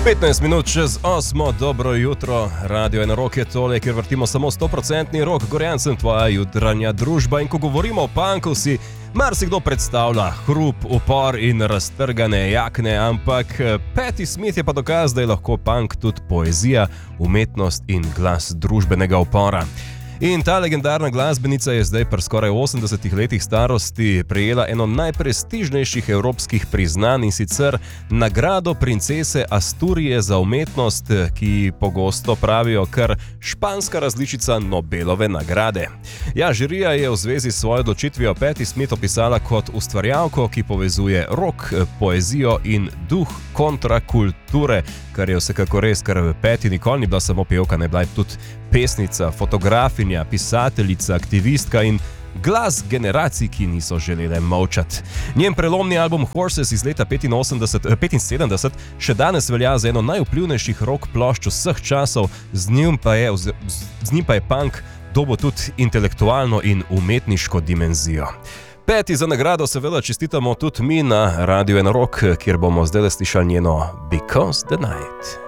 15 minut čez 8, dobro jutro, Radio Ena Rock je tole, kjer vrtimo samo 100% rock, Gorjan sem tvoja jutranja družba in ko govorimo o punku si marsikdo predstavlja hrup, upor in raztrgane jakne, ampak Patti Smith je pa dokaz, da je lahko punk tudi poezija, umetnost in glas družbenega upora. In ta legendarna glasbenica je zdaj pri skoraj 80 letih starosti prejela eno najprestižnejših evropskih priznanj in sicer nagrado princese Asturije za umetnost, ki pogosto pravijo kar španska različica Nobelove nagrade. Ja, žirija je v zvezi s svojo odločitvijo Patti Smith opisala kot ustvarjalko, ki povezuje rock, poezijo in duh kontrakulture, kar je vsekako res, ker Patti nikoli ni bila samo pevka, ne bila je tudi pesnica, fotografinja, pisateljica, aktivistka in glas generacij, ki niso želele molčati. Njen prelomni album Horses iz leta 75 še danes velja za eno najvplivnejših rock plošč vseh časov, z njim pa je punk dobil tudi intelektualno in umetniško dimenzijo. Patti za nagrado seveda čestitamo tudi mi na Radio Ena Rock, kjer bomo zdaj slišali njeno Because the Night.